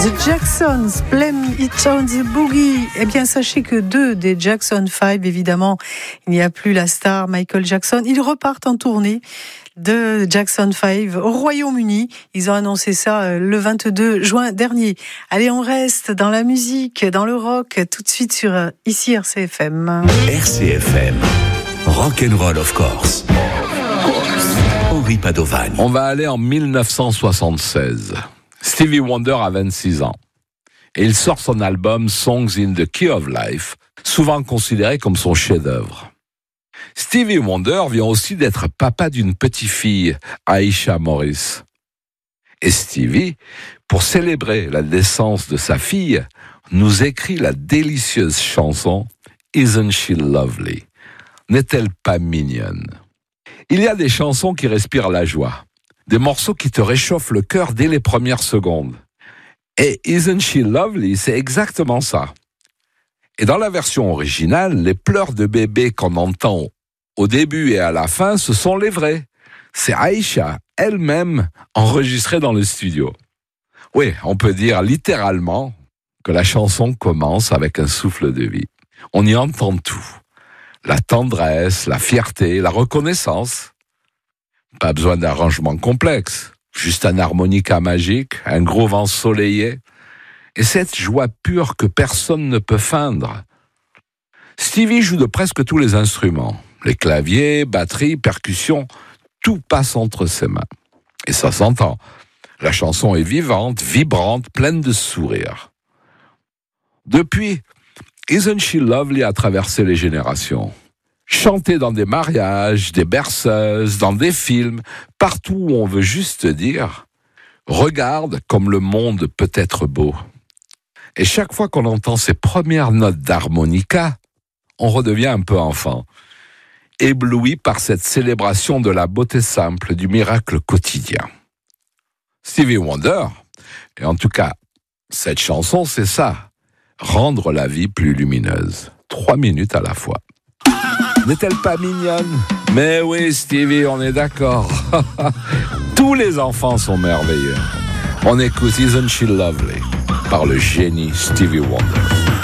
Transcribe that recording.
The Jacksons, Blame It on the Boogie. Eh bien, sachez que 2 des Jackson 5, évidemment, il n'y a plus la star Michael Jackson. Ils repartent en tournée de Jackson 5 au Royaume-Uni. Ils ont annoncé ça le 22 juin dernier. Allez, on reste dans la musique, dans le rock, tout de suite sur ici RCFM. RCFM, Rock'n'Roll of course. Henri Padovani. On va aller en 1976. Stevie Wonder a 26 ans. Et il sort son album Songs in the Key of Life, souvent considéré comme son chef-d'œuvre. Stevie Wonder vient aussi d'être papa d'une petite fille, Aisha Morris. Et Stevie, pour célébrer la naissance de sa fille, nous écrit la délicieuse chanson Isn't She Lovely? N'est-elle pas mignonne? Il y a des chansons qui respirent la joie, des morceaux qui te réchauffent le cœur dès les premières secondes. Et Isn't She Lovely, c'est exactement ça. Et dans la version originale, les pleurs de bébé qu'on entend au début et à la fin, ce sont les vrais. C'est Aisha elle-même enregistrée dans le studio. Oui, on peut dire littéralement que la chanson commence avec un souffle de vie. On y entend tout. La tendresse, la fierté, la reconnaissance. Pas besoin d'arrangement complexe. Juste un harmonica magique, un gros vent soleillé. Et cette joie pure que personne ne peut feindre. Stevie joue de presque tous les instruments. Les claviers, batterie, percussions, tout passe entre ses mains. Et ça s'entend. La chanson est vivante, vibrante, pleine de sourires. Depuis, Isn't She Lovely a traversé les générations. Chantée dans des mariages, des berceuses, dans des films, partout où on veut juste dire « Regarde comme le monde peut être beau ». Et chaque fois qu'on entend ces premières notes d'harmonica, on redevient un peu enfant, ébloui par cette célébration de la beauté simple, du miracle quotidien. Stevie Wonder, et en tout cas, cette chanson, c'est ça, rendre la vie plus lumineuse. 3 minutes à la fois. N'est-elle pas mignonne? Mais oui, Stevie, on est d'accord. Tous les enfants sont merveilleux. On écoute Isn't She Lovely par le génie Stevie Wonder.